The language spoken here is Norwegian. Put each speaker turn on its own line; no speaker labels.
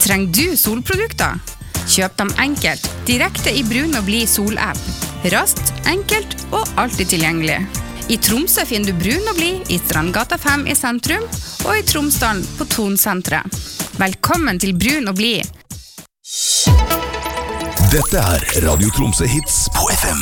Trenger du solprodukter? Kjøp dem enkelt, direkte i Brun og Blid Sol-app. Raskt, enkelt og alltid tilgjengelig. I Tromsø finner du Brun og Blid i Strandgata 5 i sentrum, og i Tromsdalen på Tonsentret. Velkommen til Brun og Blid.
Dette Radio Tromsø Hits på FM.